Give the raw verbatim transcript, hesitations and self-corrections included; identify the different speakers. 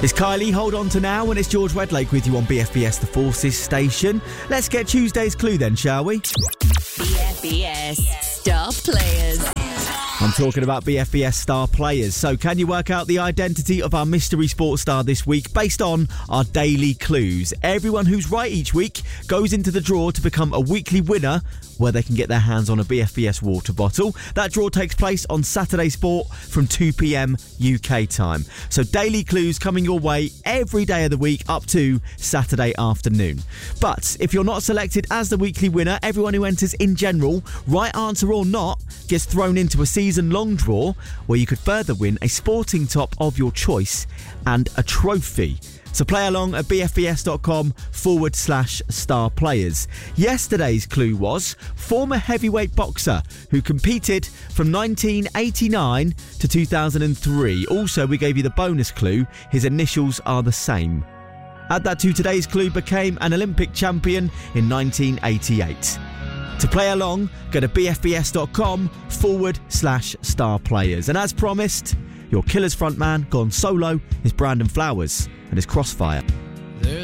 Speaker 1: It's Kylie, hold on to now, and it's George Redlake with you on B F B S The Forces station. Let's get Tuesday's clue then, shall we?
Speaker 2: B F B S Star Players.
Speaker 1: I'm talking about B F B S star players. So can you work out the identity of our mystery sports star this week based on our daily clues? Everyone who's right each week goes into the draw to become a weekly winner where they can get their hands on a B F B S water bottle. That draw takes place on Saturday Sport from two p.m. U K time. So daily clues coming your way every day of the week up to Saturday afternoon. But if you're not selected as the weekly winner, everyone who enters in general, right answer or not, gets thrown into a season-long draw where you could further win a sporting top of your choice and a trophy. So play along at bfbs.com forward slash star players. Yesterday's clue was former heavyweight boxer who competed from nineteen eighty-nine to two thousand three. Also, we gave you the bonus clue. His initials are the same. Add that to today's clue, became an Olympic champion in nineteen eighty-eight. To play along, go to bfbs.com forward slash star players. And as promised, your Killers frontman gone solo is Brandon Flowers and his Crossfire.